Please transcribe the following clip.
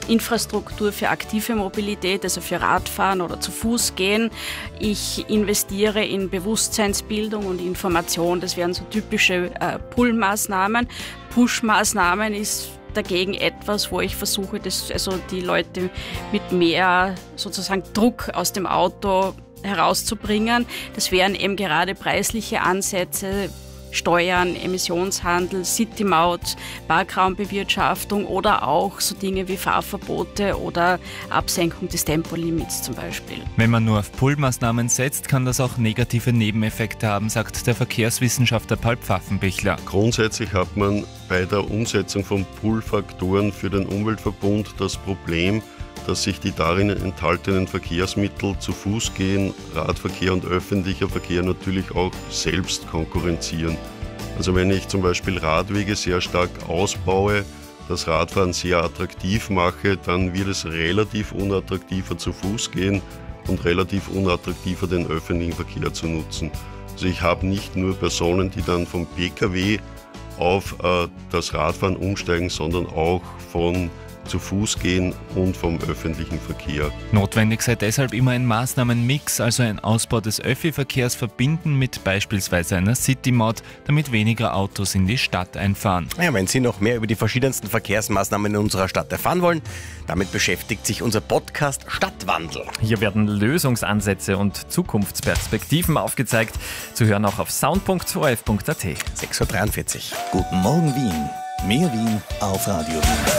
Infrastruktur für aktive Mobilität, also für Radfahren oder zu Fuß gehen. Ich investiere in Bewusstseinsbildung und Information. Das wären so typische Pull-Maßnahmen. Push-Maßnahmen ist dagegen etwas, wo ich versuche, die Leute mit mehr sozusagen Druck aus dem Auto herauszubringen. Das wären eben gerade preisliche Ansätze, Steuern, Emissionshandel, City-Maut, Parkraumbewirtschaftung oder auch so Dinge wie Fahrverbote oder Absenkung des Tempolimits zum Beispiel. Wenn man nur auf Pull-Maßnahmen setzt, kann das auch negative Nebeneffekte haben, sagt der Verkehrswissenschaftler Paul Pfaffenbichler. Grundsätzlich hat man bei der Umsetzung von Pull-Faktoren für den Umweltverbund das Problem, dass sich die darin enthaltenen Verkehrsmittel zu Fuß gehen, Radverkehr und öffentlicher Verkehr natürlich auch selbst konkurrenzieren. Also wenn ich zum Beispiel Radwege sehr stark ausbaue, das Radfahren sehr attraktiv mache, dann wird es relativ unattraktiver zu Fuß gehen und relativ unattraktiver den öffentlichen Verkehr zu nutzen. Also ich habe nicht nur Personen, die dann vom Pkw auf das Radfahren umsteigen, sondern auch von zu Fuß gehen und vom öffentlichen Verkehr. Notwendig sei deshalb immer ein Maßnahmenmix, also ein Ausbau des Öffi-Verkehrs verbinden mit beispielsweise einer City-Maut, damit weniger Autos in die Stadt einfahren. Ja, wenn Sie noch mehr über die verschiedensten Verkehrsmaßnahmen in unserer Stadt erfahren wollen, damit beschäftigt sich unser Podcast Stadtwandel. Hier werden Lösungsansätze und Zukunftsperspektiven aufgezeigt, zu hören auch auf sound.orf.at. 6:43 Uhr. Guten Morgen Wien. Mehr Wien auf Radio Wien.